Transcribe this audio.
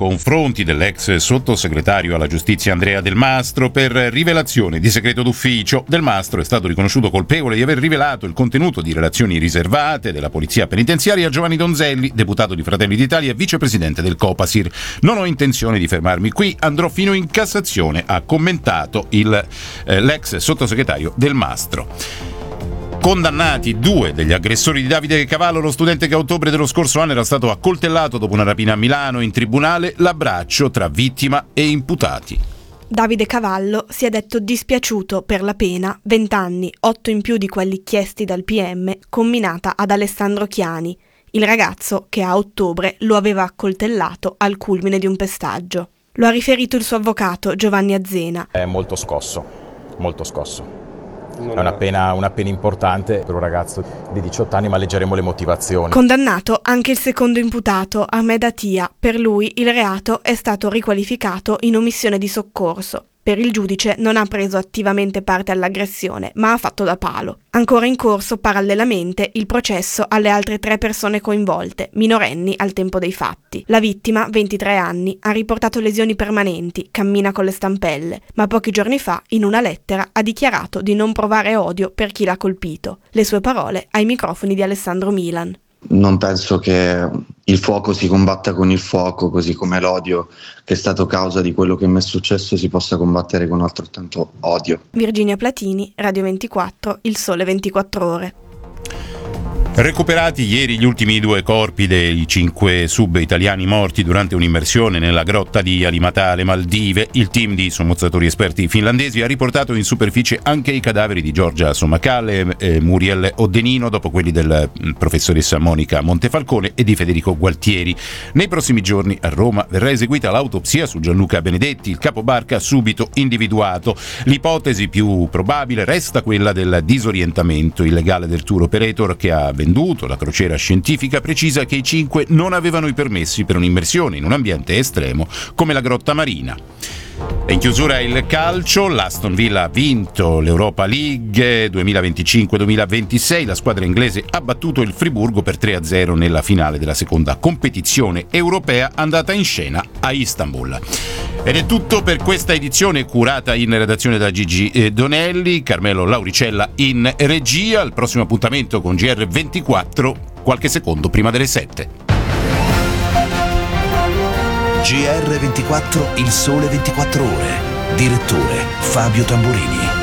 confronti dell'ex sottosegretario alla giustizia Andrea Del Mastro per rivelazione di segreto d'ufficio. Del Mastro è stato riconosciuto colpevole di aver rivelato il contenuto di relazioni riservate della polizia penitenziaria a Giovanni Donzelli, deputato di Fratelli d'Italia e vicepresidente del Copasir. Non ho intenzione di fermarmi qui, andrò fino in Cassazione, ha commentato l'ex sottosegretario Del Mastro. Condannati 2 degli aggressori di Davide Cavallo, lo studente che a ottobre dello scorso anno era stato accoltellato dopo una rapina a Milano. In tribunale l'abbraccio tra vittima e imputati. Davide Cavallo si è detto dispiaciuto per la pena, 20 anni, 8 in più di quelli chiesti dal PM, comminata ad Alessandro Chiani, il ragazzo che a ottobre lo aveva accoltellato al culmine di un pestaggio. Lo ha riferito il suo avvocato Giovanni Azzena. È molto scosso, molto scosso. È una pena importante per un ragazzo di 18 anni, ma leggeremo le motivazioni. Condannato anche il secondo imputato, Ahmed Atia. Per lui il reato è stato riqualificato in omissione di soccorso. Per il giudice non ha preso attivamente parte all'aggressione, ma ha fatto da palo. Ancora in corso parallelamente il processo alle altre 3 persone coinvolte, minorenni al tempo dei fatti. La vittima, 23 anni, ha riportato lesioni permanenti, cammina con le stampelle, ma pochi giorni fa, in una lettera, ha dichiarato di non provare odio per chi l'ha colpito. Le sue parole ai microfoni di Alessandro Milan. Non penso che il fuoco si combatta con il fuoco, così come l'odio che è stato causa di quello che mi è successo si possa combattere con altrettanto odio. Virginia Platini, Radio 24, Il Sole 24 Ore. Recuperati ieri gli ultimi 2 corpi dei 5 sub italiani morti durante un'immersione nella grotta di Alimatà alle Maldive, il team di sommozzatori esperti finlandesi ha riportato in superficie anche i cadaveri di Giorgia Sommacale, Muriel Oddenino, dopo quelli del professoressa Monica Montefalcone e di Federico Gualtieri. Nei prossimi giorni a Roma verrà eseguita l'autopsia su Gianluca Benedetti, il capobarca subito individuato. L'ipotesi più probabile resta quella del disorientamento illegale del tour operator che ha venduto la crociera scientifica. Precisa che i 5 non avevano i permessi per un'immersione in un ambiente estremo come la grotta marina. E in chiusura il calcio, l'Aston Villa ha vinto l'Europa League 2025-2026, la squadra inglese ha battuto il Friburgo per 3-0 nella finale della seconda competizione europea andata in scena a Istanbul. Ed è tutto per questa edizione, curata in redazione da Gigi Donelli, Carmelo Lauricella in regia. Il prossimo appuntamento con GR24 qualche secondo prima delle 7. GR24, Il Sole 24 Ore. Direttore Fabio Tamburini.